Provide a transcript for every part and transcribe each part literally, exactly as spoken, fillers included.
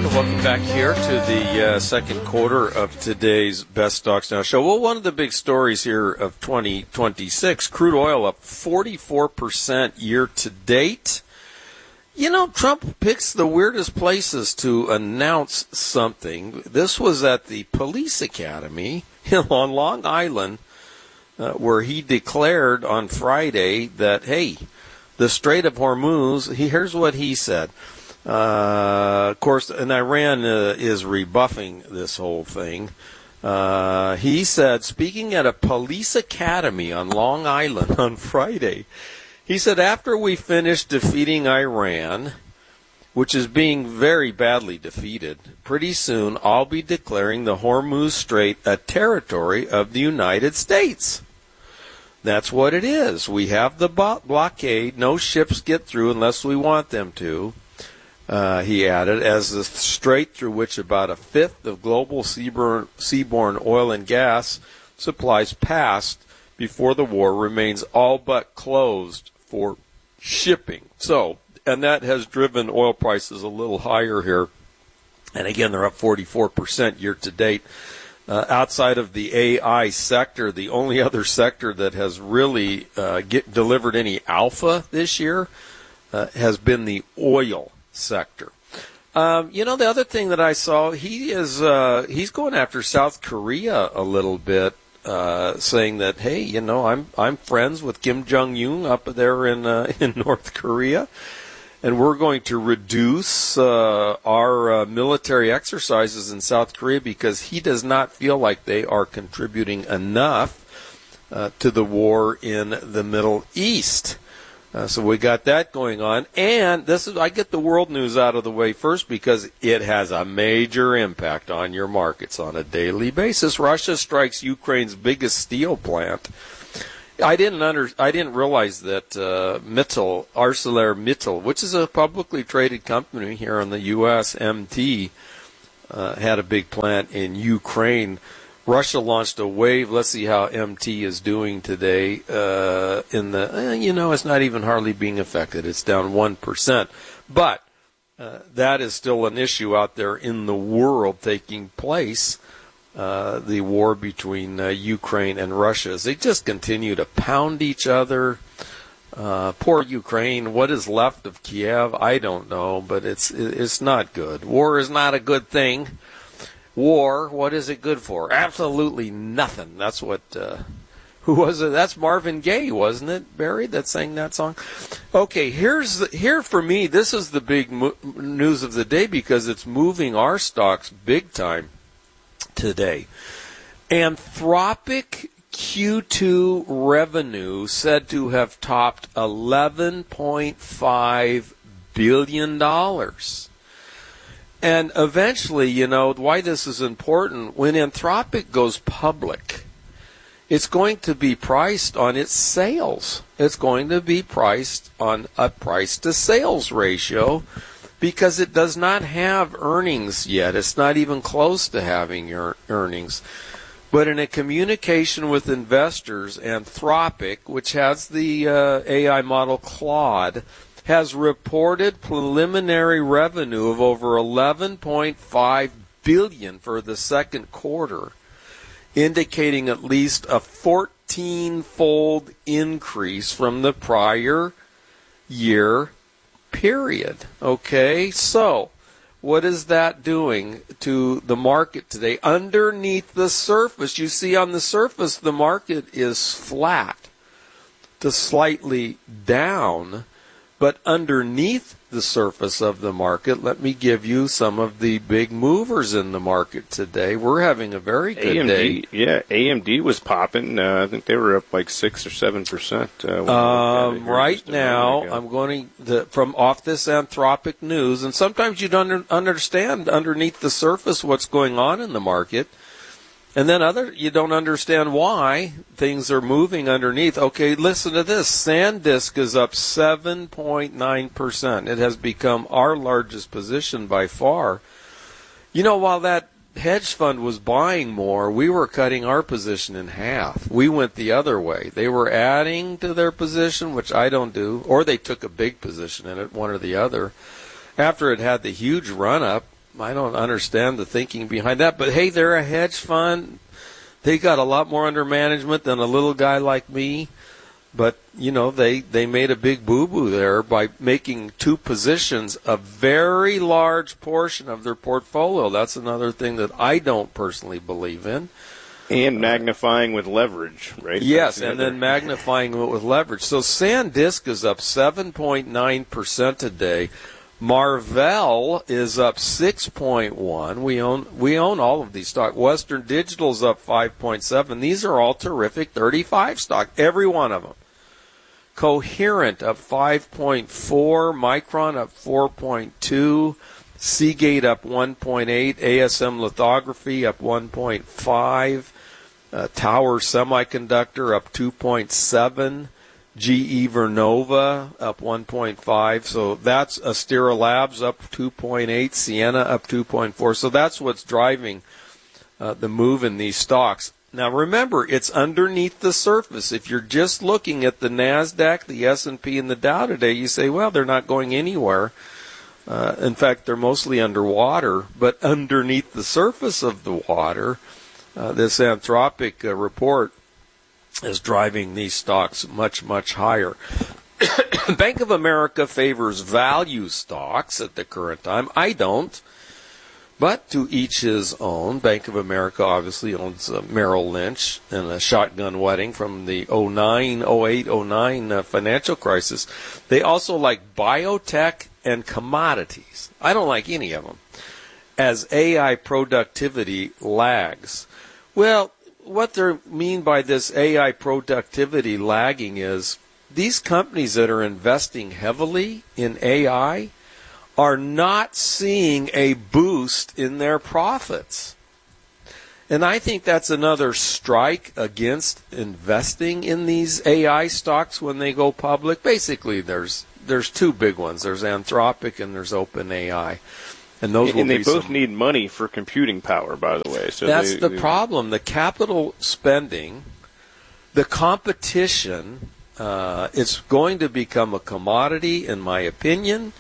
and welcome back here to the uh, second quarter of today's Best Stocks Now show. Well, one of the big stories here of twenty twenty-six, crude oil up forty-four percent year to date. You know, Trump picks the weirdest places to announce something. This was at the police academy on Long Island, uh, where he declared on Friday that, hey, the Strait of Hormuz, he, here's what he said. Uh, of course, and Iran uh, is rebuffing this whole thing. Uh, he said, speaking at a police academy on Long Island on Friday, he said, after we finish defeating Iran, which is being very badly defeated, pretty soon I'll be declaring the Hormuz Strait a territory of the United States. That's what it is. We have the blockade. No ships get through unless we want them to. Uh, he added, as the strait through which about a fifth of global seaborne, seaborne oil and gas supplies passed before the war remains all but closed for shipping. So, and that has driven oil prices a little higher here. And again, they're up forty-four percent year to date. Uh, outside of the A I sector, the only other sector that has really uh, get, delivered any alpha this year uh, has been the oil sector. Um, you know, the other thing that I saw, he is uh, he's going after South Korea a little bit, uh, saying that, hey, you know, I'm I'm friends with Kim Jong-un up there in uh, in North Korea, and we're going to reduce uh, our uh, military exercises in South Korea because he does not feel like they are contributing enough uh, to the war in the Middle East. Uh, so we got that going on, and this is I get the world news out of the way first because it has a major impact on your markets on a daily basis. Russia strikes Ukraine's biggest steel plant. I didn't under I didn't realize that uh, Mittal, ArcelorMittal, which is a publicly traded company here in the U S, M T, uh, had a big plant in Ukraine. Russia launched a wave. Let's see how M T is doing today. Uh, in the, eh, you know, it's not even hardly being affected. It's down one percent. But uh, that is still an issue out there in the world taking place, uh, the war between uh, Ukraine and Russia. As they just continue to pound each other. Uh, poor Ukraine. What is left of Kiev? I don't know, but it's it's not good. War is not a good thing. War, what is it good for? Absolutely nothing. That's what, uh, who was it? That's Marvin Gaye, wasn't it, Barry, that sang that song? Okay, here's the, here for me, this is the big mo- news of the day because it's moving our stocks big time today. Anthropic Q two revenue said to have topped eleven point five billion dollars. And eventually, you know, why this is important, when Anthropic goes public, it's going to be priced on its sales. It's going to be priced on a price-to-sales ratio because it does not have earnings yet. It's not even close to having ear- earnings. But in a communication with investors, Anthropic, which has the uh, A I model Claude, has reported preliminary revenue of over eleven point five billion dollars for the second quarter, indicating at least a fourteen-fold increase from the prior year period. Okay, so what is that doing to the market today? Underneath the surface, you see on the surface the market is flat to slightly down. But underneath the surface of the market, let me give you some of the big movers in the market today. We're having a very good A M D, day. Yeah, A M D was popping. Uh, I think they were up like six or seven percent. Uh, um, right now, I'm going to from off this Anthropic news, and sometimes you don't understand underneath the surface what's going on in the market. And then other, you don't understand why things are moving underneath. Okay, listen to this. SanDisk is up seven point nine percent. It has become our largest position by far. You know, while that hedge fund was buying more, we were cutting our position in half. We went the other way. They were adding to their position, which I don't do, or they took a big position in it, one or the other. After it had the huge run-up, I don't understand the thinking behind that. But hey, they're a hedge fund. They got a lot more under management than a little guy like me. But, you know, they, they made a big boo-boo there by making two positions a very large portion of their portfolio. That's another thing that I don't personally believe in. And magnifying with leverage, right? Yes, and then magnifying it with leverage. So SanDisk is up seven point nine percent today. Marvell is up six point one. We own we own all of these stocks. Western Digital's up five point seven. These are all terrific thirty-five stock, every one of them. Coherent up five point four, Micron up four point two, Seagate up one point eight, A S M Lithography up one point five, uh, Tower Semiconductor up two point seven, G E Vernova up one point five. So that's Astera Labs up two point eight, Sienna up two point four. So that's what's driving uh, the move in these stocks. Now remember, it's underneath the surface. If you're just looking at the NASDAQ, the S and P, and the Dow today, you say, well, they're not going anywhere. Uh, in fact, they're mostly underwater. But underneath the surface of the water, uh, this Anthropic uh, report is driving these stocks much, much higher. Bank of America favors value stocks at the current time. I don't. But to each his own. Bank of America obviously owns uh, Merrill Lynch and a shotgun wedding from the oh nine, oh eight, oh nine uh, financial crisis. They also like biotech and commodities. I don't like any of them. As A I productivity lags. Well, what they mean by this A I productivity lagging is these companies that are investing heavily in A I are not seeing a boost in their profits. And I think that's another strike against investing in these A I stocks when they go public. Basically, there's there's two big ones. There's Anthropic and there's OpenAI. And those and, will and they be both some... need money for computing power, by the way. So that's they, the they... problem. The capital spending, the competition, uh, it's going to become a commodity, in my opinion.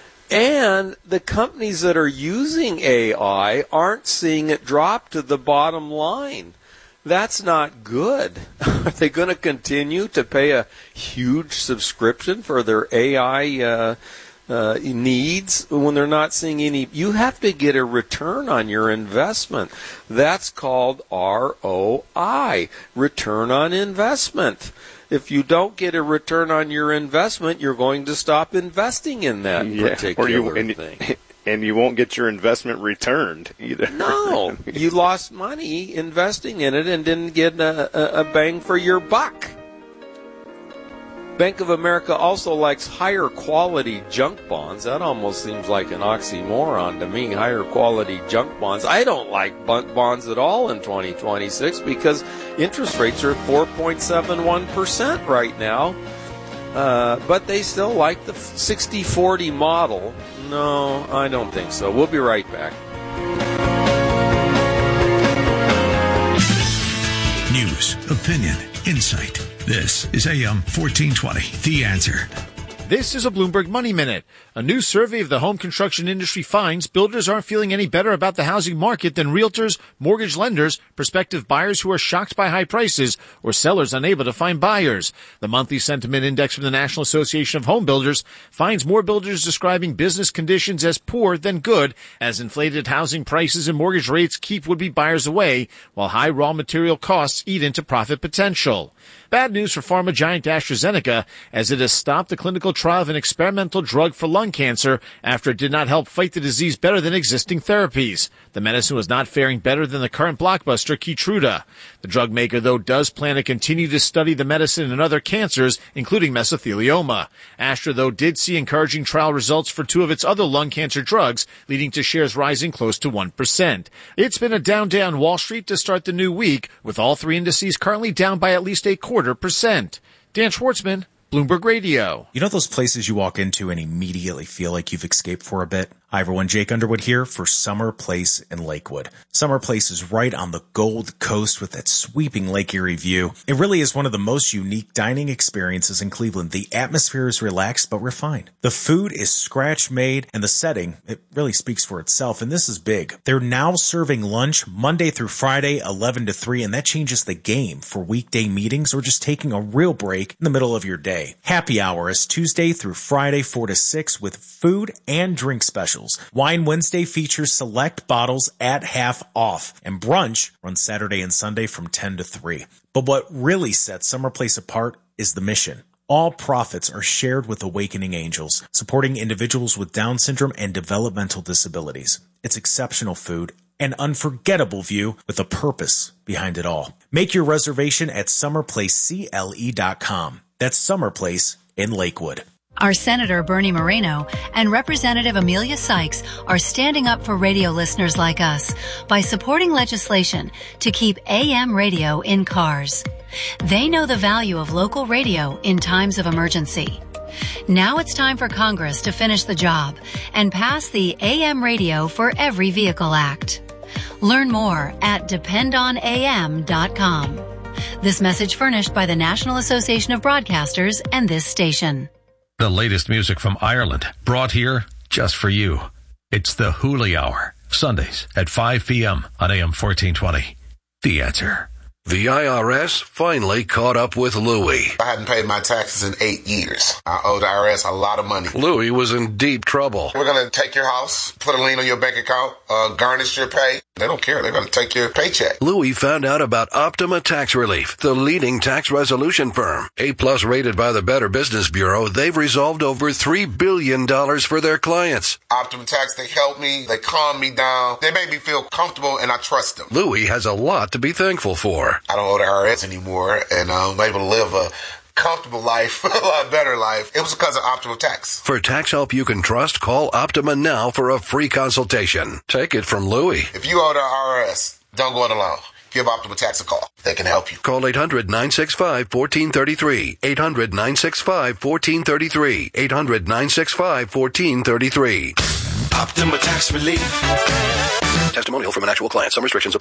And the companies that are using A I aren't seeing it drop to the bottom line. That's not good. Are they going to continue to pay a huge subscription for their A I uh, uh, needs when they're not seeing any? You have to get a return on your investment. That's called R O I, return on investment. If you don't get a return on your investment, you're going to stop investing in that yeah, particular or you, and, thing. And you won't get your investment returned either. No, you lost money investing in it and didn't get a, a bang for your buck. Bank of America also likes higher quality junk bonds. That almost seems like an oxymoron to me, higher quality junk bonds. I don't like bonds at all in twenty twenty-six because interest rates are at four point seven one percent right now. Uh, but they still like the sixty forty model. No, I don't think so. We'll be right back. News, opinion, insight. This is A M fourteen twenty, The Answer. This is a Bloomberg Money Minute. A new survey of the home construction industry finds builders aren't feeling any better about the housing market than realtors, mortgage lenders, prospective buyers who are shocked by high prices, or sellers unable to find buyers. The monthly sentiment index from the National Association of Home Builders finds more builders describing business conditions as poor than good, as inflated housing prices and mortgage rates keep would-be buyers away, while high raw material costs eat into profit potential. Bad news for pharma giant AstraZeneca, as it has stopped the clinical trial of an experimental drug for lung cancer after it did not help fight the disease better than existing therapies. The medicine was not faring better than the current blockbuster Keytruda. The drug maker, though, does plan to continue to study the medicine in other cancers, including mesothelioma. Astra, though, did see encouraging trial results for two of its other lung cancer drugs, leading to shares rising close to one percent. It's been a down day on Wall Street to start the new week, with all three indices currently down by at least a quarter percent. Dan Schwartzman, Bloomberg Radio. You know those places you walk into and immediately feel like you've escaped for a bit? Hi everyone, Jake Underwood here for Summer Place in Lakewood. Summer Place is right on the Gold Coast with that sweeping Lake Erie view. It really is one of the most unique dining experiences in Cleveland. The atmosphere is relaxed but refined. The food is scratch made and the setting, it really speaks for itself, and this is big. They're now serving lunch Monday through Friday, eleven to three, and that changes the game for weekday meetings or just taking a real break in the middle of your day. Happy hour is Tuesday through Friday, four to six with food and drink specials. Wine Wednesday features select bottles at half off, and brunch runs Saturday and Sunday from ten to three. But what really sets Summer Place apart is the mission. All profits are shared with Awakening Angels, supporting individuals with Down syndrome and developmental disabilities. It's exceptional food, an unforgettable view with a purpose behind it all. Make your reservation at summer place c l e dot com. That's Summer Place in Lakewood. Our Senator Bernie Moreno and Representative Amelia Sykes are standing up for radio listeners like us by supporting legislation to keep A M radio in cars. They know the value of local radio in times of emergency. Now it's time for Congress to finish the job and pass the A M Radio for Every Vehicle Act. Learn more at depend on a m dot com. This message furnished by the National Association of Broadcasters and this station. The latest music from Ireland, brought here just for you. It's the Hooli Hour, Sundays at five p.m. on A M fourteen twenty. The Answer. The I R S finally caught up with Louie. I hadn't paid my taxes in eight years. I owe the I R S a lot of money. Louie was in deep trouble. We're going to take your house, put a lien on your bank account, uh, garnish your pay. They don't care. They're going to take your paycheck. Louie found out about Optima Tax Relief, the leading tax resolution firm. A-plus rated by the Better Business Bureau, they've resolved over three billion dollars for their clients. Optima Tax, they help me. They calm me down. They make me feel comfortable, and I trust them. Louie has a lot to be thankful for. I don't owe the I R S anymore, and I'm able to live a comfortable life, a lot better life. It was because of Optima Tax. For tax help you can trust, call Optima now for a free consultation. Take it from Louie. If you owe the I R S, don't go it alone. Give Optima Tax a call. They can help you. Call eight hundred, nine six five, one four three three. eight hundred, nine six five, one four three three. eight hundred, nine six five, one four three three. Optima Tax Relief. Testimonial from an actual client. Some restrictions apply.